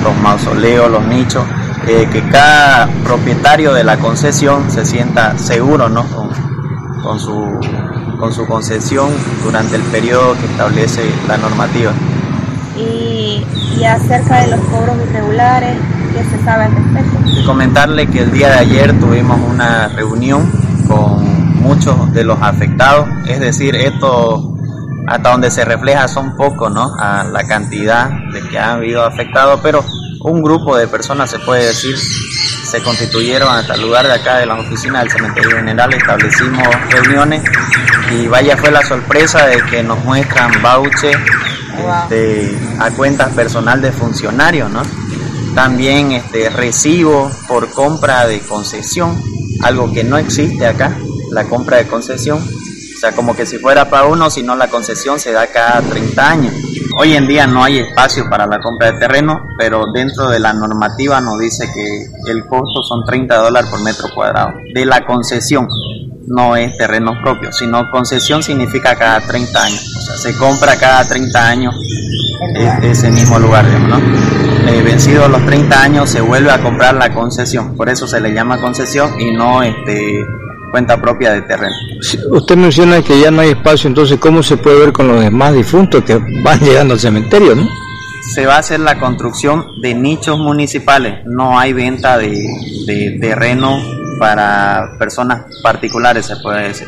los mausoleos, los nichos, que cada propietario de la concesión se sienta seguro, ¿no? con su concesión durante el periodo que establece la normativa. Y acerca de los cobros irregulares, ¿qué se sabe al respecto? Comentarle que el día de ayer tuvimos una reunión con muchos de los afectados, es decir, esto hasta donde se refleja son pocos, ¿no? A la cantidad de que han habido afectados, pero un grupo de personas, se puede decir, se constituyeron hasta el lugar de acá de las oficinas del Cementerio General, establecimos reuniones y vaya fue la sorpresa de que nos muestran vouchers a cuentas personal de funcionarios, ¿no? También recibo por compra de concesión, algo que no existe acá, la compra de concesión, o sea, como que si fuera para uno, sino la concesión se da cada 30 años. Hoy en día no hay espacio para la compra de terreno, pero dentro de la normativa nos dice que el costo son $30 por metro cuadrado de la concesión. No es terreno propio, sino concesión significa cada 30 años, o sea, se compra cada 30 años ese mismo lugar, ¿no? Vencidos los 30 años se vuelve a comprar la concesión, por eso se le llama concesión y no cuenta propia de terreno. Usted menciona que ya no hay espacio, entonces ¿cómo se puede ver con los demás difuntos que van llegando al cementerio, no? Se va a hacer la construcción de nichos municipales, no hay venta de terreno para personas particulares, se puede decir.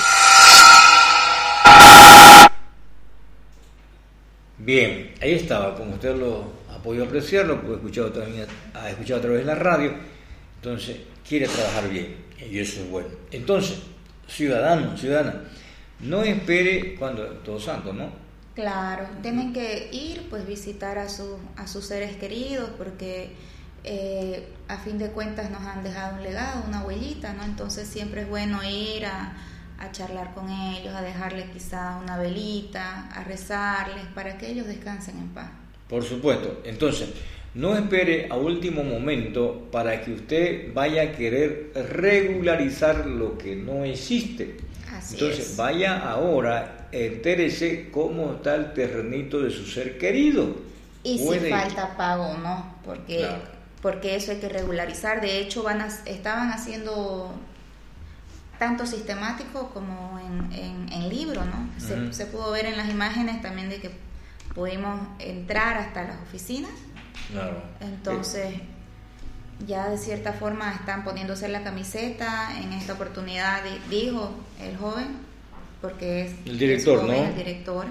Bien, ahí estaba, como usted lo ha podido apreciar, lo ha escuchado a través de la radio, entonces quiere trabajar bien, y eso es bueno. Entonces, ciudadana, no espere cuando Todos Santos, ¿no? Claro, tienen que ir, pues visitar a sus seres queridos, porque a fin de cuentas nos han dejado un legado, una huellita, ¿no? Entonces siempre es bueno ir a charlar con ellos, a dejarles quizá una velita, a rezarles para que ellos descansen en paz. Por supuesto. Entonces, no espere a último momento para que usted vaya a querer regularizar lo que no existe. Entonces, vaya ahora, entérese cómo está el terrenito de su ser querido. Y si falta pago, ¿no? Porque eso hay que regularizar. De hecho, estaban haciendo tanto sistemático como en libro, ¿no? Se pudo ver en las imágenes también de que pudimos entrar hasta las oficinas. Claro. Entonces, ya de cierta forma están poniéndose la camiseta. En esta oportunidad dijo el joven, porque es el director, joven, ¿no? El director,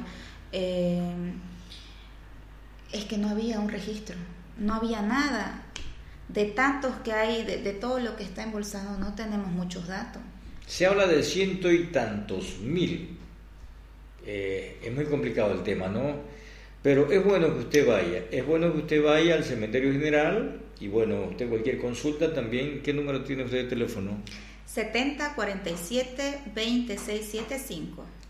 es que no había un registro, no había nada. De tantos que hay, de todo lo que está embolsado, no tenemos muchos datos. Se habla de 100 y tantos mil. Es muy complicado el tema, ¿no? Pero es bueno que usted vaya al Cementerio General y bueno, usted cualquier consulta también. ¿Qué número tiene usted de teléfono? 7047-2675.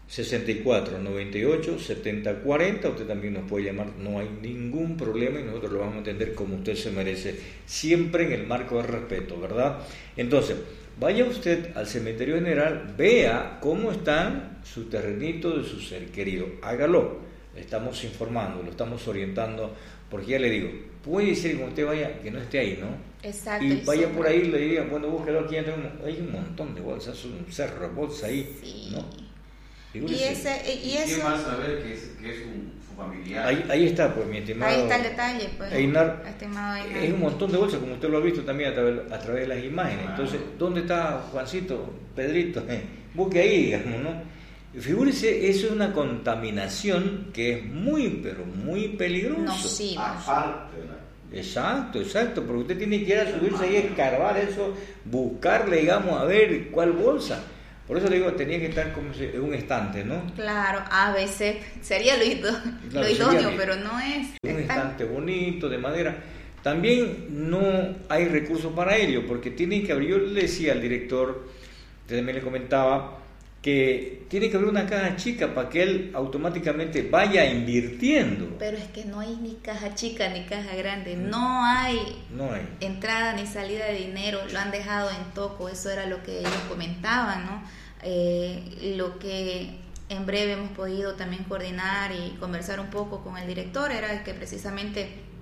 6498-7040. Usted también nos puede llamar, no hay ningún problema y nosotros lo vamos a atender como usted se merece, siempre en el marco de respeto, ¿verdad? Entonces, vaya usted al Cementerio General, vea cómo está su terrenito de su ser querido, hágalo, le estamos informando, lo estamos orientando, porque ya le digo, puede ser que usted vaya, que no esté ahí, ¿no? Exacto. Y vaya por ahí y le digan, bueno, búsquelo aquí, hay un montón de bolsas, un cerro de bolsas ahí, sí. ¿no? ¿Quién va a saber que es su familiar? Ahí está, pues, mi estimado. Ahí está el detalle, pues. Einar, estimado Einar. es un montón de bolsas, como usted lo ha visto también a través de las imágenes. Entonces, ¿dónde está Juancito, Pedrito? Busque ahí, digamos, ¿no? Figúrese, eso es una contaminación que es muy, pero muy peligrosa. Nociva. Aparte, ¿no? Exacto, porque usted tiene que ir a subirse ahí, escarbar eso, buscarle, digamos, a ver cuál bolsa. Por eso le digo, tenía que estar como en un estante, ¿no? Claro, a veces sería lo idóneo, pero no es. Un estante bonito, de madera. También no hay recursos para ello, porque tienen que abrir, yo le decía al director, también le comentaba, que tiene que haber una caja chica para que él automáticamente vaya invirtiendo. Pero es que no hay ni caja chica ni caja grande, no hay entrada ni salida de dinero, lo han dejado en toco, eso era lo que ellos comentaban, ¿no? Lo que en breve hemos podido también coordinar y conversar un poco con el director era que precisamente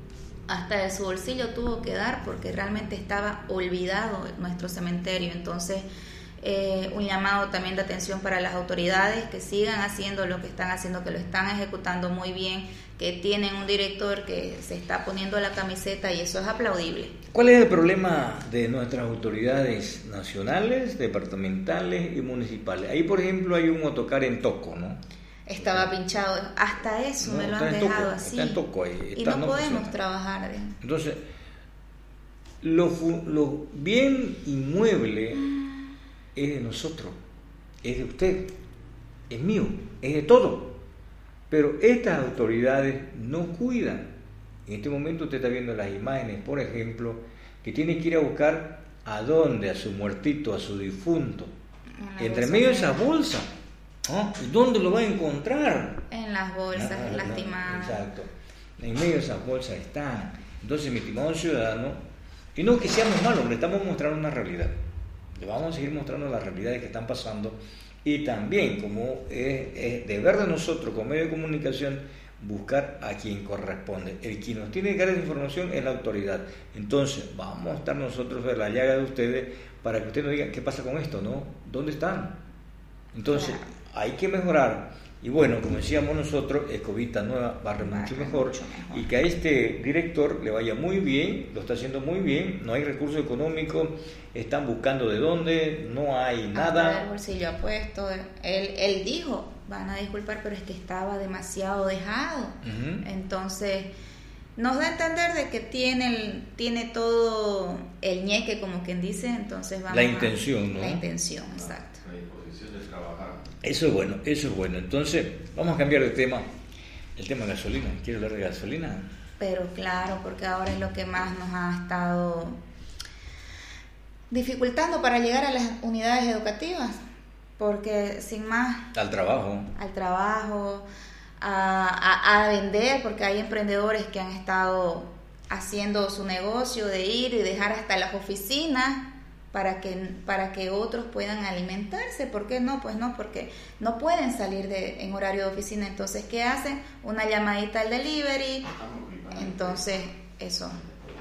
hasta de su bolsillo tuvo que dar porque realmente estaba olvidado nuestro cementerio. Entonces, un llamado también de atención para las autoridades que sigan haciendo lo que están haciendo, que lo están ejecutando muy bien, que tienen un director que se está poniendo la camiseta y eso es aplaudible. ¿Cuál es el problema de nuestras autoridades nacionales, departamentales y municipales? Ahí, por ejemplo, hay un autocar en Toco, ¿no? Estaba pinchado, hasta eso me lo han dejado así. Está en Toco ahí. Y no podemos trabajar. Entonces, lo bien inmueble es de nosotros, es de usted, es mío, es de todo. Pero estas autoridades no cuidan. En este momento usted está viendo las imágenes, por ejemplo, que tiene que ir a buscar a dónde, a su muertito, a su difunto. Entre medio de esas bolsas. ¿No? ¿Y dónde lo va a encontrar? En las bolsas, lastimadas. Exacto. En medio de esas bolsas están. Entonces, mi estimado ciudadano, y no que seamos malos, le estamos mostrando una realidad. Le vamos a seguir mostrando las realidades que están pasando. Y también, como es deber de nosotros, como medio de comunicación, buscar a quien corresponde. El quien nos tiene que dar esa información es la autoridad. Entonces, vamos a estar nosotros de la llaga de ustedes para que ustedes nos digan qué pasa con esto, ¿no? ¿Dónde están? Entonces, hay que mejorar. Y bueno, como decíamos nosotros, Escobita Nueva barre mucho mejor. Y que a este director le vaya muy bien, lo está haciendo muy bien, no hay recursos económicos, están buscando de dónde, no hay nada. Hasta el bolsillo apuesto. Él dijo, van a disculpar, pero es que estaba demasiado dejado. Entonces, nos da a entender de que tiene todo el ñeque, como quien dice, entonces vamos la intención, ¿no? La intención, exacto. La disposición de trabajar. Eso es bueno, eso es bueno. Entonces, vamos a cambiar de tema. El tema de gasolina. ¿Quiere hablar de gasolina? Pero claro, porque ahora es lo que más nos ha estado dificultando para llegar a las unidades educativas. Porque sin más... Al trabajo, a vender, porque hay emprendedores que han estado haciendo su negocio de ir y dejar hasta las oficinas para que otros puedan alimentarse. ¿Por qué no? Pues no, porque no pueden salir en horario de oficina. Entonces, ¿qué hacen? Una llamadita al delivery. Entonces, eso.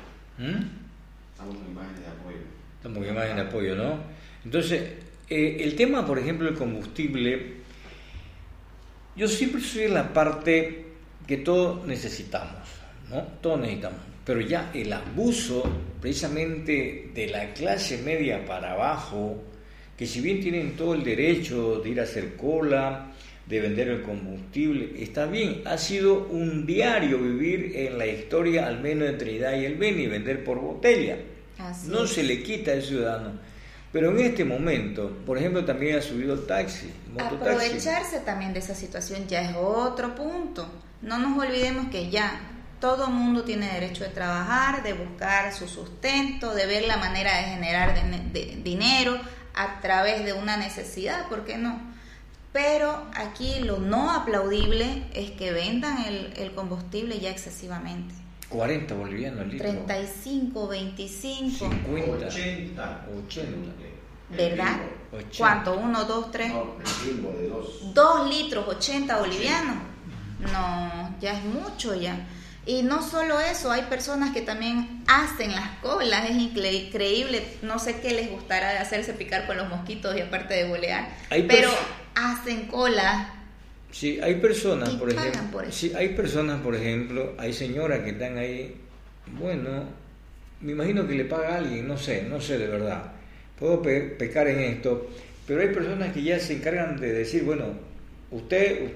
Estamos en imagen de apoyo. Estamos en imagen de apoyo, ¿no? Entonces, el tema, por ejemplo, del combustible, yo siempre soy en la parte que todos necesitamos, ¿no? Todos necesitamos. Pero ya el abuso precisamente de la clase media para abajo, que si bien tienen todo el derecho de ir a hacer cola, de vender el combustible, está bien, ha sido un diario vivir en la historia, al menos de Trinidad y el Beni, vender por botella. Así no es. se le quita al ciudadano. Pero en este momento, por ejemplo, también ha subido el taxi, el mototaxi. Aprovecharse también de esa situación ya es otro punto. No nos olvidemos que ya todo mundo tiene derecho de trabajar, de buscar su sustento, de ver la manera de generar de dinero a través de una necesidad, ¿por qué no? Pero aquí lo no aplaudible es que vendan el combustible ya excesivamente. 40 bolivianos el litro. 35, 25. 50, 80. 80. ¿Verdad? 80. ¿Cuánto? ¿1, 2, 3? No, el ritmo de 2. 2 litros, 80 bolivianos. No, ya es mucho ya. Y no solo eso, hay personas que también hacen las colas, es increíble, no sé qué les gustará de hacerse picar con los mosquitos y aparte de bolear, pero hacen colas. Sí, hay personas, y por pagan ejemplo, por eso. sí, hay personas, por ejemplo, hay señoras que están ahí, bueno, me imagino que le paga a alguien, no sé de verdad, puedo pecar en esto, pero hay personas que ya se encargan de decir, bueno, usted,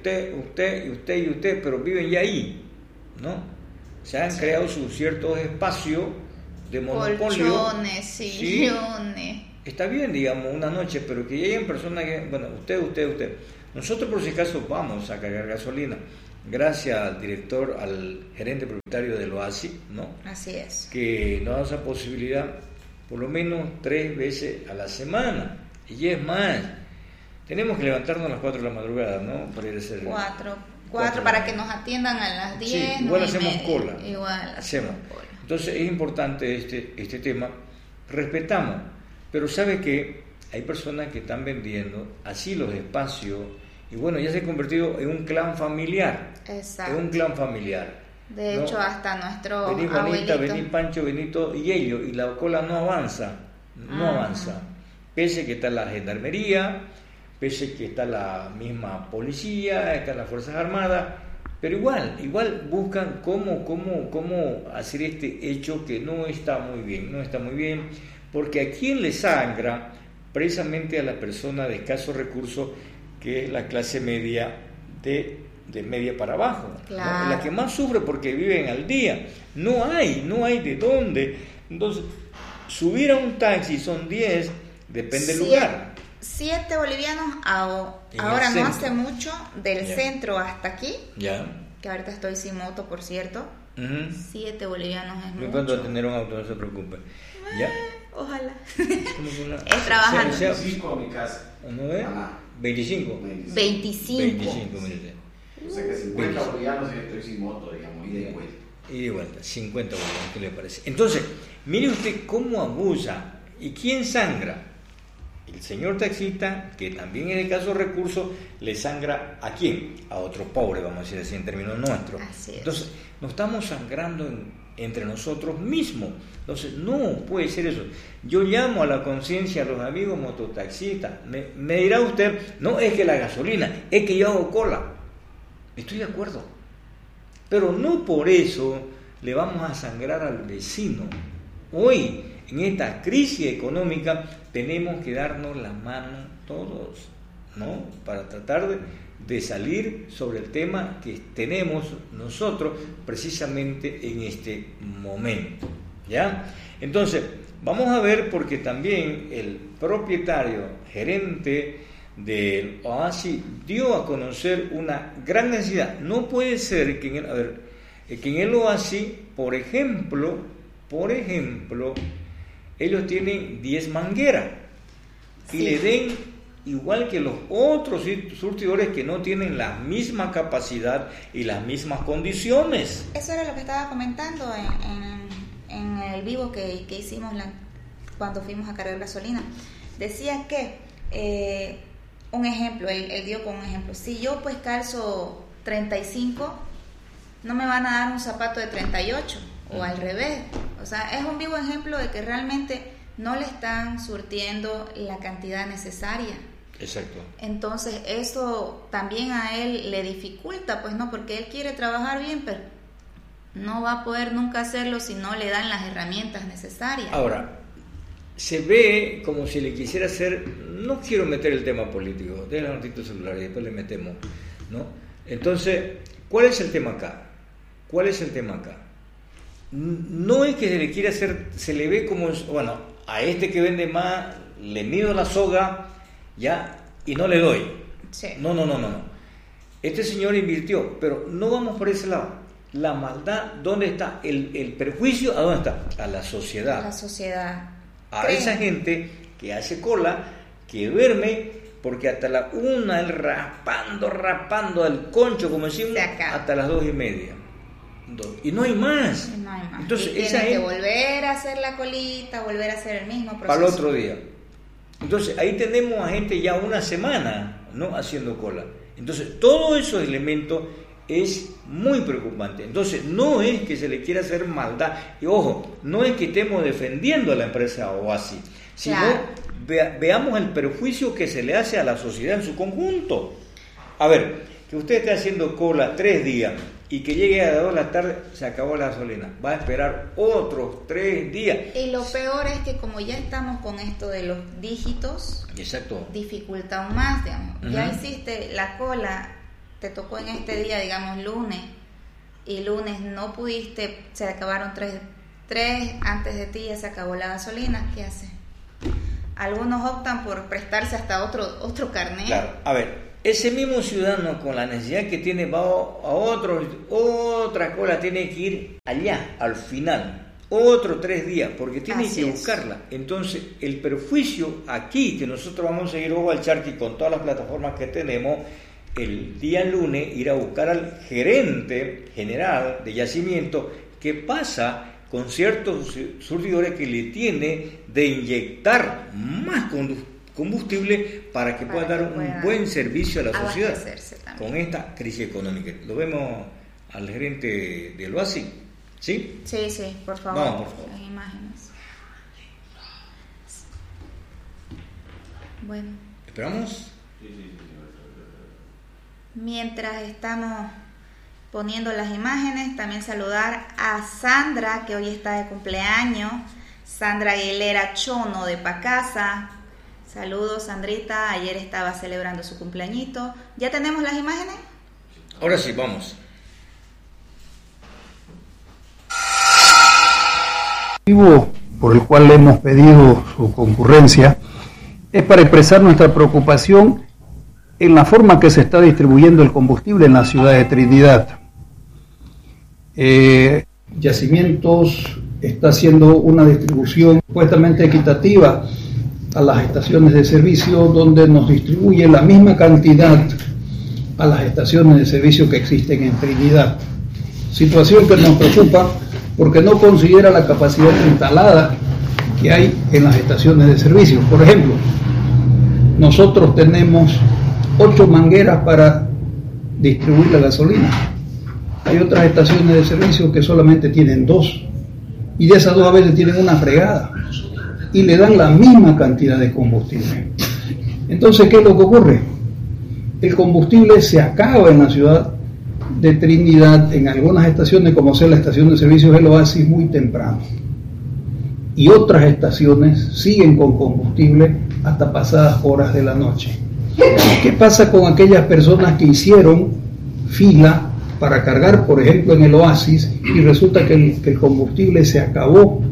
pero viven ya ahí, ¿no? Se han creado sus ciertos espacios de monopolio. Colchones, sillones. Sí, está bien, digamos, una noche, pero que ya hayan personas que, bueno, usted. Nosotros, por si acaso, vamos a cargar gasolina. Gracias al director, al gerente propietario del OASI, ¿no? Así es. Que nos da esa posibilidad por lo menos 3 veces a la semana. Y es más, tenemos que levantarnos a las 4 de la madrugada, ¿no? Para ir a hacer 4 para que nos atiendan a las 10. Sí, igual hacemos cola. Igual hacemos cola. Entonces es importante este tema. Respetamos, pero sabe que hay personas que están vendiendo así los espacios y bueno, ya se ha convertido en un clan familiar. Exacto. En un clan familiar. De hecho, hasta nuestro vení Juanita, abuelito. vení Pancho, Benito y ellos, y la cola no avanza, avanza. Pese que está la gendarmería, pese que está la misma policía, están las Fuerzas Armadas, pero igual buscan cómo hacer este hecho que no está muy bien, porque a quién le sangra, precisamente a la persona de escasos recursos, que es la clase media de media para abajo, claro. ¿no? La que más sufre porque viven al día, no hay de dónde. Entonces, subir a un taxi son 10, depende del lugar. 7 bolivianos ahora no hace mucho, del centro hasta aquí, que ahorita estoy sin moto, por cierto. 7 bolivianos es mucho. Cuando tener un auto, no se preocupe. ¿Ya? Ojalá. Es trabajando. 5 a mi casa. ¿No es? 25. 25. O sea que 50 bolivianos y estoy sin moto, digamos, y de vuelta. Y de vuelta, 50 bolivianos, ¿qué le parece? Entonces, mire usted cómo abusa. ¿Y quién sangra? El señor taxista, que también es de escasos recursos, le sangra ¿a quién? A otro pobre, vamos a decir así en términos nuestros. Así es. Entonces, nos estamos sangrando entre nosotros mismos. Entonces, no puede ser eso. Yo llamo a la conciencia a los amigos mototaxistas. Me dirá usted, no es que la gasolina, es que yo hago cola. Estoy de acuerdo. Pero no por eso le vamos a sangrar al vecino. Hoy, en esta crisis económica, tenemos que darnos la mano todos, ¿no? Para tratar de salir sobre el tema que tenemos nosotros precisamente en este momento, ¿ya? Entonces, vamos a ver, porque también el propietario, gerente del Oasis, dio a conocer una gran necesidad. No puede ser que en el Oasis, por ejemplo, ellos tienen 10 mangueras y le den igual que los otros surtidores que no tienen la misma capacidad y las mismas condiciones. Eso era lo que estaba comentando en el vivo que hicimos cuando fuimos a cargar gasolina. Decía que, un ejemplo, él dio con un ejemplo. Si yo pues calzo 35, no me van a dar un zapato de 38 o al revés. O sea, es un vivo ejemplo de que realmente no le están surtiendo la cantidad necesaria. Exacto. Entonces eso también a él le dificulta, pues no, porque él quiere trabajar bien, pero no va a poder nunca hacerlo si no le dan las herramientas necesarias. Ahora, se ve como si le quisiera hacer, no quiero meter el tema político, déjale un ratito celular y después le metemos, ¿no? Entonces, ¿cuál es el tema acá? No es que se le quiera hacer, se le ve como, bueno, a este que vende más, le mido la soga, ya, y no le doy. Sí. No. Este señor invirtió, pero no vamos por ese lado. La maldad, ¿dónde está? El perjuicio, ¿a dónde está? A la sociedad. A la sociedad. A esa gente que hace cola, que duerme, porque hasta la 1 él raspando el concho, como decimos, hasta las 2:30. Y no hay más. Entonces, y tiene que volver a hacer la colita, volver a hacer el mismo proceso. Para el otro día. Entonces, ahí tenemos a gente ya una semana, ¿no?, haciendo cola. Entonces, todos esos elementos es muy preocupante. Entonces, no es que se le quiera hacer maldad. Y ojo, no es que estemos defendiendo a la empresa Oasis, sino veamos el perjuicio que se le hace a la sociedad en su conjunto. A ver, que usted esté haciendo cola 3 días y que llegue a las 2 de la tarde, se acabó la gasolina. Va a esperar otros 3 días. Y lo peor es que como ya estamos con esto de los dígitos, exacto, dificulta aún más, digamos. Ya hiciste la cola, te tocó en este día, digamos, lunes, y lunes no pudiste, se acabaron 3 antes de ti, ya se acabó la gasolina, ¿qué haces? Algunos optan por prestarse hasta otro carnet. Claro, a ver, ese mismo ciudadano con la necesidad que tiene va a otra cola, tiene que ir allá, al final, otros 3 días, porque tiene que buscarla. Entonces, el perjuicio aquí, que nosotros vamos a seguir ojo al charqui con todas las plataformas que tenemos, el día lunes ir a buscar al gerente general de yacimiento, que pasa con ciertos surtidores que le tiene de inyectar más combustible para que pueda dar un buen servicio a la sociedad con esta crisis económica. Lo vemos al gerente del OASI, ¿sí? Sí, por favor. Vamos, por favor. Las imágenes. Bueno. ¿Esperamos? Mientras estamos poniendo las imágenes, también saludar a Sandra, que hoy está de cumpleaños. Sandra Aguilera Chono de Pacasa. Saludos, Sandrita. Ayer estaba celebrando su cumpleañito. ¿Ya tenemos las imágenes? Ahora sí, vamos. El motivo por el cual le hemos pedido su concurrencia es para expresar nuestra preocupación en la forma que se está distribuyendo el combustible en la ciudad de Trinidad. Yacimientos está haciendo una distribución supuestamente equitativa a las estaciones de servicio, donde nos distribuye la misma cantidad a las estaciones de servicio que existen en Trinidad. Situación que nos preocupa porque no considera la capacidad instalada que hay en las estaciones de servicio. Por ejemplo, nosotros tenemos 8 mangueras para distribuir la gasolina. Hay otras estaciones de servicio que solamente tienen 2, y de esas 2 a veces tienen una fregada y le dan la misma cantidad de combustible. Entonces, ¿qué es lo que ocurre? El combustible se acaba en la ciudad de Trinidad, en algunas estaciones, como sea la estación de servicios del Oasis, muy temprano, y otras estaciones siguen con combustible hasta pasadas horas de la noche. ¿Qué pasa con aquellas personas que hicieron fila para cargar, por ejemplo, en el Oasis, y resulta que el combustible se acabó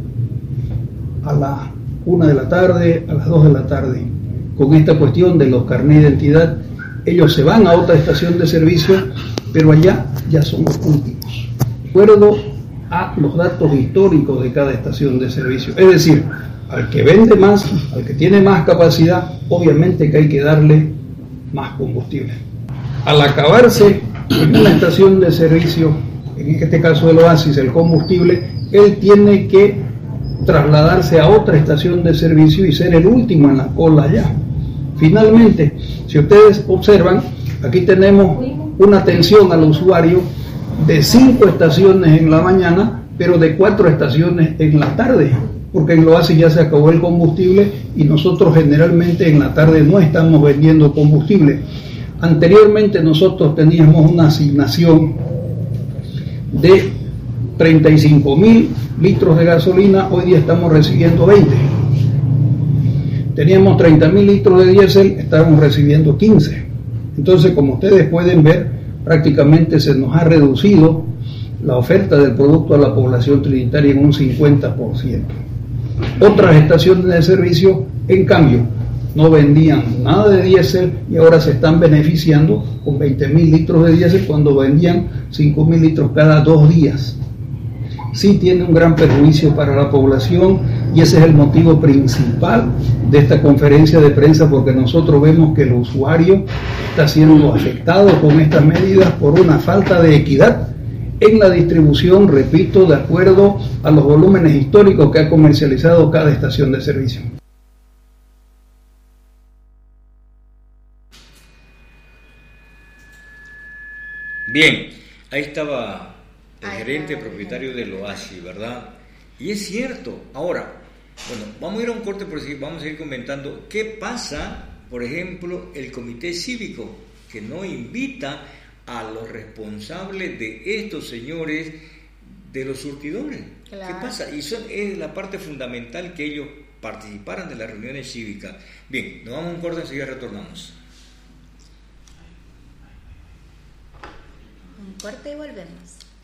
a las 1 de la tarde, a las 2 de la tarde? Con esta cuestión de los carnés de identidad, ellos se van a otra estación de servicio, pero allá ya son los últimos, de acuerdo a los datos históricos de cada estación de servicio. Es decir, al que vende más, al que tiene más capacidad, obviamente que hay que darle más combustible. Al acabarse en una estación de servicio, en este caso el Oasis, el combustible, él tiene que trasladarse a otra estación de servicio y ser el último en la cola allá. Finalmente, si ustedes observan, aquí tenemos una atención al usuario de 5 estaciones en la mañana, pero de 4 estaciones en la tarde, porque en el Oasis ya se acabó el combustible y nosotros generalmente en la tarde no estamos vendiendo combustible. Anteriormente nosotros teníamos una asignación de 35.000 litros de gasolina, hoy día estamos recibiendo 20. Teníamos 30.000 litros de diésel, estamos recibiendo 15. Entonces, como ustedes pueden ver, prácticamente se nos ha reducido la oferta del producto a la población trinitaria en un 50%. Otras estaciones de servicio, en cambio, no vendían nada de diésel y ahora se están beneficiando con 20.000 litros de diésel cuando vendían 5.000 litros cada 2 días. Sí tiene un gran perjuicio para la población y ese es el motivo principal de esta conferencia de prensa, porque nosotros vemos que el usuario está siendo afectado con estas medidas por una falta de equidad en la distribución, repito, de acuerdo a los volúmenes históricos que ha comercializado cada estación de servicio. Bien, ahí estaba el gerente propietario del Oasis, ¿verdad? Y es cierto. Ahora, bueno, vamos a ir a un corte, por si vamos a ir comentando qué pasa, por ejemplo, el comité cívico, que no invita a los responsables de estos señores de los surtidores. Claro. ¿Qué pasa? Y es la parte fundamental que ellos participaran de las reuniones cívicas. Bien, nos vamos a un corte, enseguida retornamos. Un corte y volvemos.